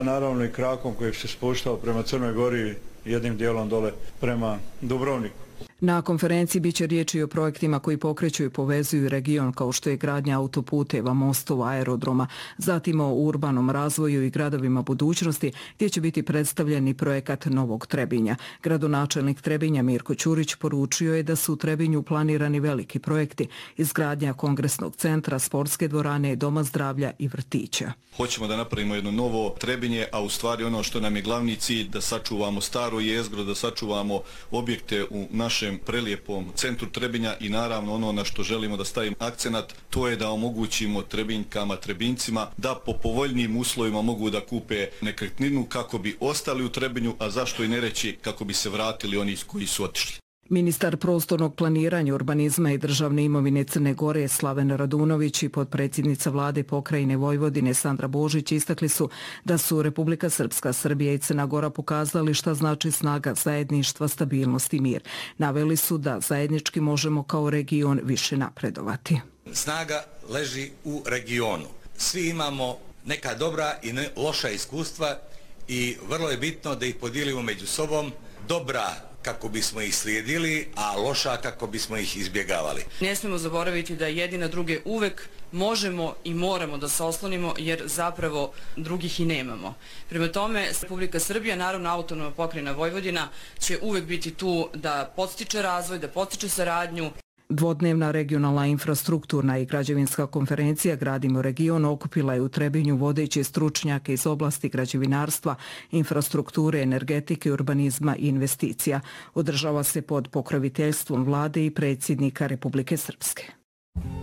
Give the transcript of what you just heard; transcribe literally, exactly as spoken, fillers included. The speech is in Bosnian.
Naravno i krakom koji se spuštao prema Crnoj Gori, jednim dijelom dole prema Dubrovniku. Na konferenciji biće riječi o projektima koji pokreću i povezuju region kao što je gradnja autoputeva, mostova, aerodroma, zatim o urbanom razvoju i gradovima budućnosti gdje će biti predstavljeni projekat Novog Trebinja. Gradonačelnik Trebinja Mirko Ćurić poručio je da su u Trebinju planirani veliki projekti, izgradnja kongresnog centra, sportske dvorane, doma zdravlja i vrtića. Hoćemo da napravimo jedno novo Trebinje, a u stvari ono što nam je glavni cilj da sačuvamo staro jezgro, da sačuvamo objekte u našem prelijepom centru Trebinja i naravno ono na što želimo da stavimo akcenat, to je da omogućimo Trebinjkama, Trebincima da po povoljnijim uslovima mogu da kupe nekretninu kako bi ostali u Trebinju, a zašto i ne reći kako bi se vratili oni koji su otišli. Ministar prostornog planiranja, urbanizma i državne imovine Crne Gore Slaven Radunović i potpredsjednica vlade pokrajine Vojvodine Sandra Božić istakli su da su Republika Srpska, Srbija i Crna Gora pokazali šta znači snaga zajedništva, stabilnost i mir. Naveli su da zajednički možemo kao region više napredovati. Snaga leži u regionu. Svi imamo neka dobra i loša iskustva i vrlo je bitno da ih podijelimo među sobom. Dobra kako bismo ih slijedili, a loša kako bismo ih izbjegavali. Ne smijemo zaboraviti da jedni na druge uvek možemo i moramo da se oslonimo jer zapravo drugih i nemamo. Prema tome, Republika Srbija, naravno autonomna pokrajina Vojvodina, će uvek biti tu da podstiče razvoj, da podstiče saradnju. Dvodnevna regionalna infrastrukturna i građevinska konferencija Gradimo region okupila je u Trebinju vodeće stručnjake iz oblasti građevinarstva, infrastrukture, energetike, urbanizma i investicija. Održava se pod pokroviteljstvom vlade i predsjednika Republike Srpske.